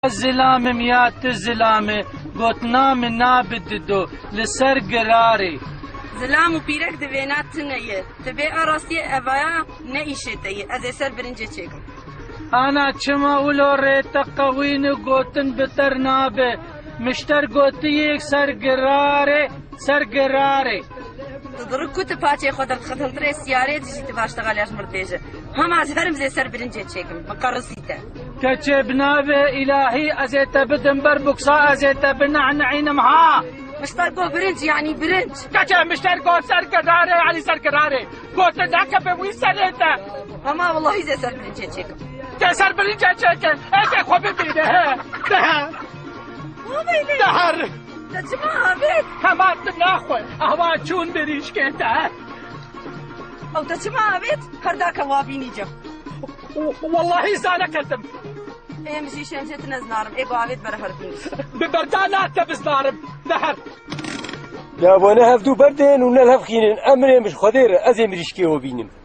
زلامم یا تزلامه گوتنام نابددو لسر قراري زلام و پیرک دوینات تنیه تبی آراستی اویا نئیشتی از سر برنجه چکم انا چما اولو ریتا قوین گوتن بتر نابه مشتر گوتی یک سر قراري تدرک کت پاچه خود خطنطره سیاره دیجی تباشتغالیاش مرتیجه هم از هرم زی سر برنجه چکم مقرسیته كتب نابه إلهي أزيت بدن بربكسا أزيت بنعنعين مها مشتركو برنج يعني برنج كتب مشتركو سرقداري يعني سرقداري قلت ذاك بوي سنتا أما والله زي سر برنج تشيكم سر برنج تشيكم أنت خوبي بيده دهر تجمع بيت كمان تناخوي أهوا شون بريش كتا أو تجمع بيت هرداك وابيني جو والله زانكتم ايه مشي شمشت نزنارم ايه باويت برهربين ببردانات تبزنارم دهر يا وانا هفدو بردين ونلهف خينين امري مش خدير ازي مريشكي وبينم